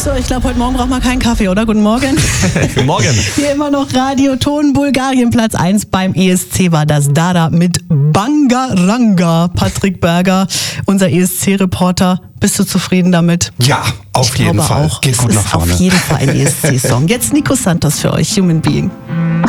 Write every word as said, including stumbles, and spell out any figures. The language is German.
So, ich glaube, heute Morgen braucht man keinen Kaffee, oder? Guten Morgen. Guten Morgen. Hier immer noch Radio Ton Bulgarien, Platz eins beim E S C war das Dada mit Bangaranga. Patrick Berger, unser E S C-Reporter. Bist du zufrieden damit? Ja, auf ich jeden Fall. Auch. Geht gut es nach ist vorne. Auf jeden Fall ein E S C-Song. Jetzt Nico Santos für euch, Human Being.